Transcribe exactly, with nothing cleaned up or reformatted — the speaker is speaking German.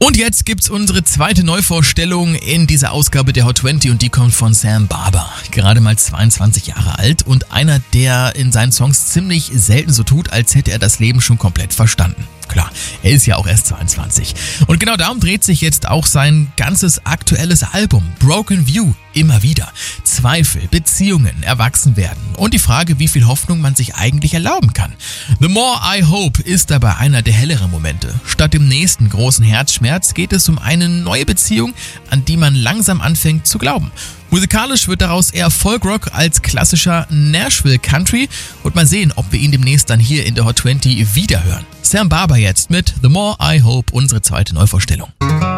Und jetzt gibt's unsere zweite Neuvorstellung in dieser Ausgabe der Hot zwanzig und die kommt von Sam Barber. Gerade mal zweiundzwanzig Jahre alt und einer, der in seinen Songs ziemlich selten so tut, als hätte er das Leben schon komplett verstanden. Klar, er ist ja auch erst zweiundzwanzig. Und genau darum dreht sich jetzt auch sein ganzes aktuelles Album Broken View immer wieder. Zweifel, Beziehungen, Erwachsenwerden und die Frage, wie viel Hoffnung man sich eigentlich erlauben kann. The More I Hope ist dabei einer der helleren Momente. Statt dem nächsten großen Herzschmerz geht es um eine neue Beziehung, an die man langsam anfängt zu glauben. Musikalisch wird daraus eher Folkrock als klassischer Nashville Country und mal sehen, ob wir ihn demnächst dann hier in der Hot zwanzig wiederhören. Sam Barber jetzt mit The More I Hope, unsere zweite Neuvorstellung.